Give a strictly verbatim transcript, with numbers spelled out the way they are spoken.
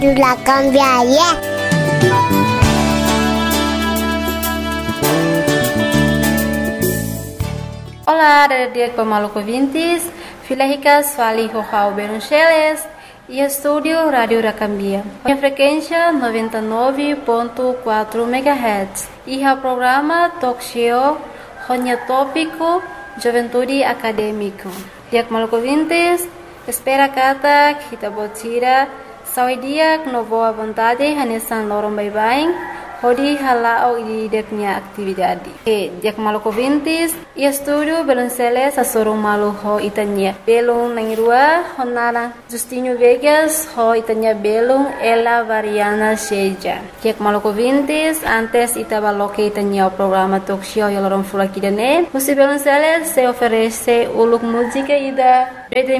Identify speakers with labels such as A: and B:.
A: La cambiaria.
B: Olá, adik pemaluco ouvintes, filha rica Swali Rohau Beruncheles e estúdio Rádio Racambia. A frequência noventa e nove ponto quatro megahertz e o programa Talk Show Ronya Tópico Juventude Acadêmico. Adik pemaluco ouvintes, espera kata kita botira saudia no boa vontade hanesan lorong bye-bye. Hodi halao di deknya atividade. E diak maluco ouvintes e estúdio Belonceles a sorong malu ho itanya. Belong nangrua honara Justinho Vegas ho itanya belong ela variana seja. Diak maluco ouvintes antes itaba loke itanya o programa talk show yalorong fulakidane. Musi Belonceles se oferece uluk música ida